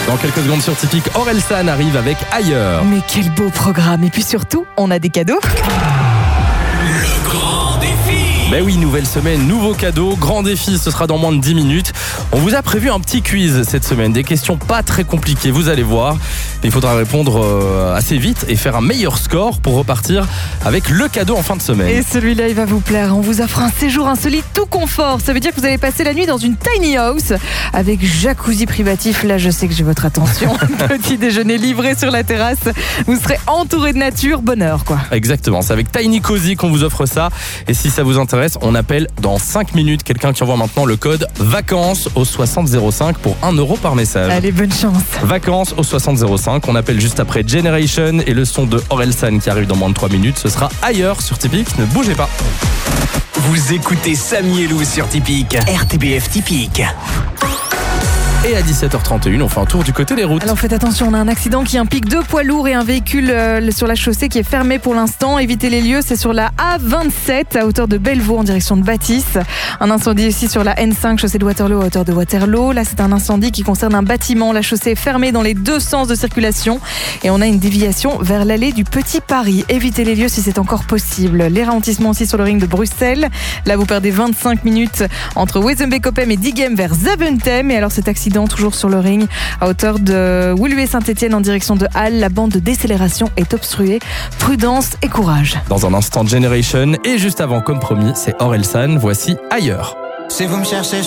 Dans quelques secondes sur Typique, Orelsan arrive avec Ailleurs. Mais quel beau programme. Et puis surtout, on a des cadeaux. Le grand défi. Ben oui, nouvelle semaine, nouveau cadeau, grand défi, ce sera dans moins de 10 minutes. On vous a prévu un petit quiz cette semaine, des questions pas très compliquées, vous allez voir. Il faudra répondre assez vite et faire un meilleur score pour repartir avec le cadeau en fin de semaine. Et celui-là, il va vous plaire. On vous offre un séjour insolite tout confort. Ça veut dire que vous allez passer la nuit dans une tiny house avec jacuzzi privatif. Là, je sais que j'ai votre attention. Petit déjeuner livré sur la terrasse. Vous serez entouré de nature. Bonheur, quoi. Exactement, c'est avec Tiny Cozy qu'on vous offre ça. Et si ça vous intéresse, on appelle dans 5 minutes quelqu'un qui envoie maintenant le code vacances au 6005 pour 1 € par message. Allez, bonne chance. Vacances au 6005. On appelle juste après Generation et le son de Orelsan qui arrive dans moins de 3 minutes. Ce sera Ailleurs sur Typique. Ne bougez pas. Vous écoutez Samy et Lou sur Typique. RTBF Typique. Et à 17h31, on fait un tour du côté des routes. Alors faites attention, on a un accident qui implique 2 poids lourds et un véhicule sur la chaussée qui est fermé pour l'instant. Évitez les lieux, c'est sur la A27 à hauteur de Bellevaux en direction de Bâtisse. Un incendie aussi sur la N5 chaussée de Waterloo à hauteur de Waterloo. Là c'est un incendie qui concerne un bâtiment. La chaussée est fermée dans les 2 sens de circulation et on a une déviation vers l'allée du Petit Paris. Évitez les lieux si c'est encore possible. Les ralentissements aussi sur le ring de Bruxelles. Là vous perdez 25 minutes entre Wezenbeek-Oppem et Diegem vers Zaventem. Et alors cet accident toujours sur le ring à hauteur de Woluwe-Saint-Etienne en direction de Halle. La bande de décélération est obstruée. Prudence et courage. Dans un instant, Generation. Et juste avant, comme promis, c'est Orelsan. Voici Ailleurs. Si vous me cherchez,